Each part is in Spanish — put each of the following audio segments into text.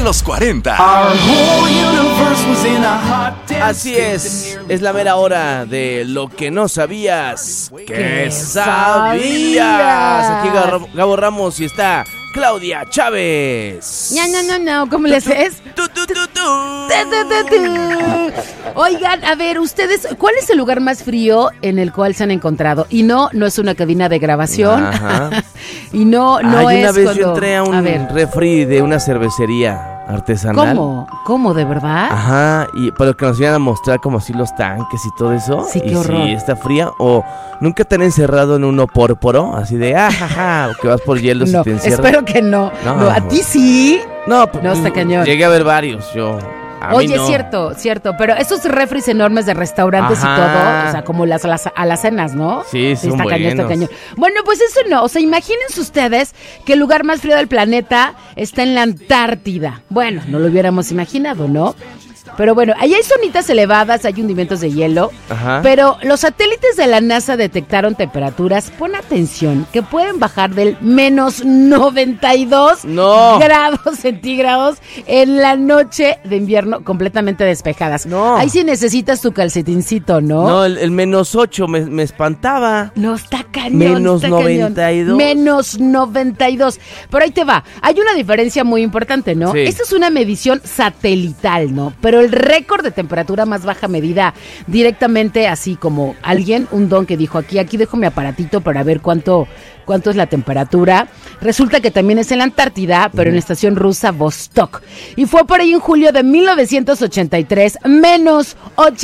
Los 40. Así es la mera hora de lo que no sabías que sabías. Aquí Gabo Ramos y está Claudia Chávez. No, ¿cómo le haces? Oigan, a ver, ustedes, ¿cuál es el lugar más frío en el cual se han encontrado? Y no es una cabina de grabación. Ajá. Y no es una vez cuando... yo entré a un refri de una cervecería artesanal. ¿Cómo, de verdad? Ajá, pero que nos iban a mostrar como así los tanques y todo eso. Sí, qué horror. Si está fría o nunca te han encerrado en uno pórporo, así de o que vas por hielo No, y te encierran. espero que no. No, a ti sí. No, está cañón. Llegué a ver varios, yo. Oye, no. cierto, pero esos refris enormes de restaurantes y todo, o sea, como las alacenas, ¿no? Sí, son está buenos. cañón. Bueno, pues eso no, o sea, imagínense ustedes que el lugar más frío del planeta está en la Antártida. Bueno, no lo hubiéramos imaginado, ¿no? Pero bueno, ahí hay zonitas elevadas, hay hundimientos de hielo. Ajá. Pero los satélites de la NASA detectaron temperaturas, pon atención, que pueden bajar del menos 92 grados centígrados en la noche de invierno completamente despejadas. No. Ahí sí necesitas tu calcetincito, ¿no? No, el menos 8 me espantaba. No, está cañón. Menos 92. Menos 92. Pero ahí te va. Hay una diferencia muy importante, ¿no? Sí. Esta es una medición satelital, ¿no? Pero el récord de temperatura más baja medida directamente así como un don que dijo aquí dejo mi aparatito para ver cuánto es la temperatura. Resulta que también es en la Antártida, pero en la estación rusa Vostok. Y fue por ahí en julio de 1983, menos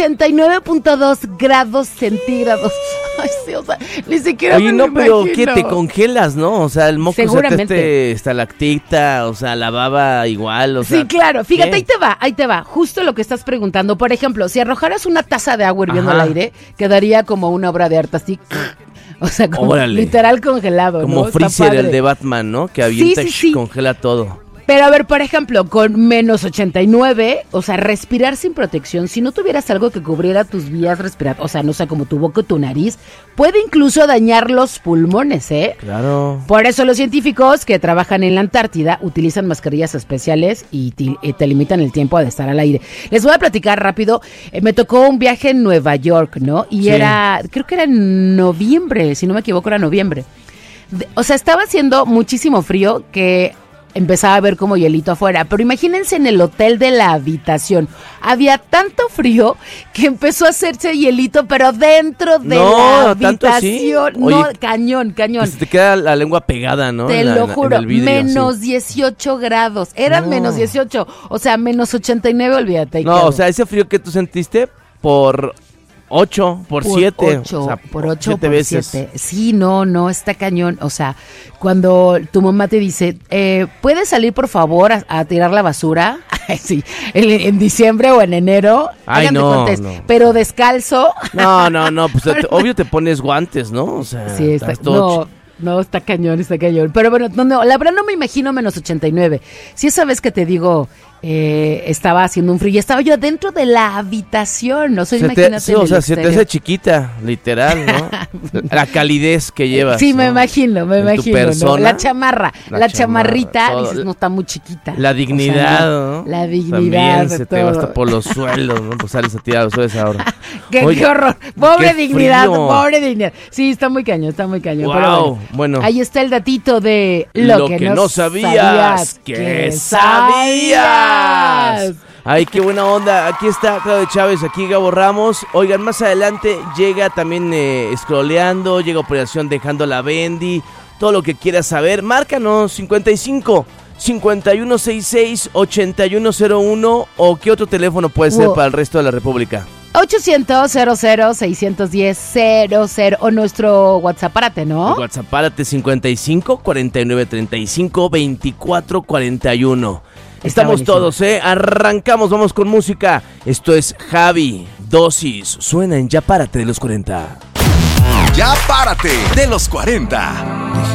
89.2 grados centígrados. Ay, sí, o sea, ni siquiera Oye, me lo pero imagino. ¿qué? ¿Te congelas, no? O sea, el moco Seguramente. estalactita, o sea, la baba igual, o sea... Sí, claro. Fíjate, ¿qué? ahí te va. Justo lo que estás preguntando. Por ejemplo, si arrojaras una taza de agua hirviendo al aire, quedaría como una obra de arte así... O sea, como literal congelado, como ¿no? Freezer, el de Batman, ¿no? Que avienta y congela todo. Pero a ver, por ejemplo, con menos 89, o sea, respirar sin protección, si no tuvieras algo que cubriera tus vías respiratorias, o sea, no sé, como tu boca o tu nariz, puede incluso dañar los pulmones, ¿eh? Claro. Por eso los científicos que trabajan en la Antártida utilizan mascarillas especiales y te limitan el tiempo de estar al aire. Les voy a platicar rápido. Me tocó un viaje en Nueva York, ¿no? Y creo que era en noviembre, si no me equivoco, era noviembre. O sea, estaba haciendo muchísimo frío que... empezaba a ver como hielito afuera, pero imagínense en el hotel de la habitación, había tanto frío que empezó a hacerse hielito, pero dentro de la habitación, ¿tanto así? No, cañón. Que se te queda la lengua pegada, ¿no? Te lo juro, en el vidrio, menos 18 grados, eran menos 18, o sea, menos 89, olvídate. No, o sea, ese frío que tú sentiste por 8, por 7. Por 8, 7 veces. 7. Sí, no, está cañón. O sea, cuando tu mamá te dice, ¿puedes salir por favor a tirar la basura? Sí, en diciembre o en enero. Ay, no. Pero descalzo. No, pues obvio te pones guantes, ¿no? O sea, sí, no, está cañón. Pero bueno, la verdad no me imagino menos 89. Si esa vez que te digo... estaba haciendo un frío y estaba yo adentro de la habitación, no sé, imagínate. O sea, se te hace chiquita, literal, ¿no? La calidez que llevas. Sí, ¿no? me imagino, tu persona, ¿no? La chamarra, la chamarrita, todo. Dices, no está muy chiquita. La dignidad, ¿no? La dignidad. También se te va hasta por los suelos, ¿no? Pues sales a tirar los suelos ahora. Qué horror, pobre dignidad. Sí, está muy cañón. Wow, pero bueno, ahí está el datito de lo que no sabías que sabías. Ay, qué buena onda. Aquí está Claudio Chávez, aquí Gabo Ramos. Oigan, más adelante llega también scrolleando, llega Operación Dejando la Bendy, todo lo que quieras saber. Márcanos 55 5166 8101 o qué otro teléfono puede ser para el resto de la República. 800-00-610-00 o nuestro WhatsApp, ¿no? El WhatsApp, 55 49 35 24 41. Estamos todos, arrancamos, vamos con música. Esto es Javi, Dosis, suena en Ya Párate de los 40. Ya Párate de los 40.